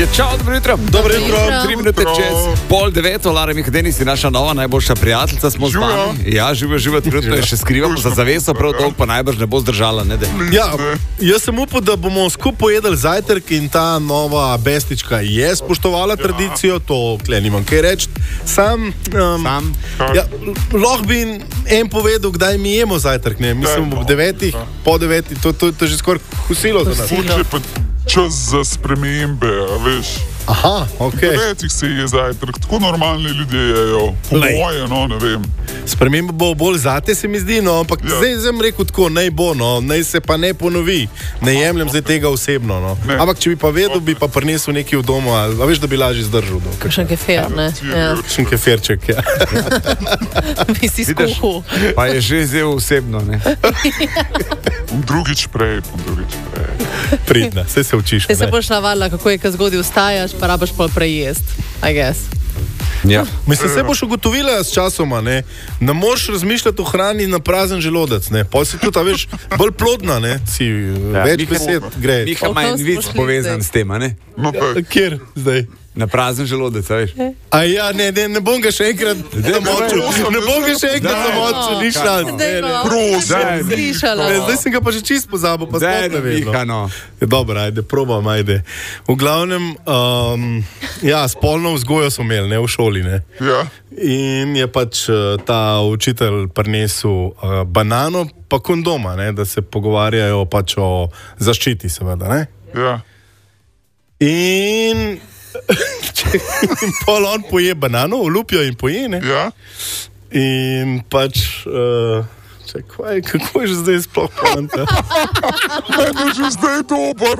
Čau, dobro jutro. Dobro jutro. 3 minute čez 8:30, Lara Mihdenis je naša nova najboljša prijateljica, smo z vami. Ja, živo, trenutno je še skrivamo za zaveso, prav to pa najbrž ne bo zdržala, ne? Ja, jaz sem upal, da bomo skupaj pojedli zajtrk in ta nova bestička je spoštovala tradicijo, to tle nimam kaj reči. Sam. Ja, lahko bi en povedal, kdaj mi jemo zajtrk, ne? Mislim, ob 9, po 9, to je že skoraj kosilo za nas. Furče pa čas za spremembe, a veš. Aha, ok. 9 se je zajtrk, tako normalni ljudje jejo. Po moje, no, ne vem. Sprememba bo bolj zate, se mi zdi, no, ampak zdaj sem rekel tako, naj bo, no, naj se pa ne ponovi. Ne jemljem zdaj tega osebno, no. Ampak če bi pa vedel, bi pa prinesel nekaj v domu, a veš, da bi lažje zdržal. Kakšen kefir, ne? Kakšen kefirček, ja. Bi si skuhal. Pa je že zdaj osebno, ne? Drugič prej. Pridna, saj se učiš. Te se boš navadila, kako je, ko zgodaj vstajaš, pa rabaš pol prejest, I guess. Ja. Mislim, se boš ugotovila s časoma, ne moreš razmišljati o hrani na prazen želodec, ne, pa si tudi, veš, bolj plodna, ne, si več besed gre. Miha ima en vic povezan s tem, a ne? No, tak. Kjer zdaj? Na prazen želodec, a veš? A ja, ne bom ga še enkrat zamočil. Ne bom ga še enkrat zamočil, ni šans. Slišala. Zdaj sem ga pa že čist pozabil, pa sploh ne vem. Miha, no. Dobro, ajde, probam, ajde. V glavnem, ja, spolno vzgojo smo imeli, ne, v šoli, ne. Ja. In je pač ta učitelj prinesel banano pa kondoma, ne, da se pogovarjajo pač o zaščiti, seveda, ne. Ja. In pol on poje banano, olupijo in poje, ne. Ja. In pač, čakaj, kako je že zdaj sploh poanta? Meni je že zdaj dober.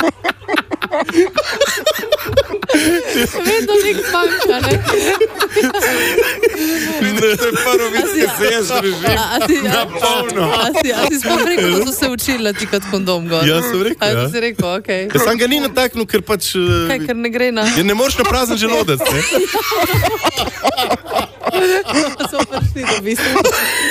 Vedno nek manjka, ne? To je prvo vic, ki se jaz režim. Na polno. A si sploh rekel, da so se učili ti kot kondom gor? Ja, sem rekel, ja. A si rekel, okej. Ja, sam ga ni nataknil, ker pač... Kaj, ker ne gre na... Ja, ne moreš na prazen želodec, ne? So prišli do bistvu.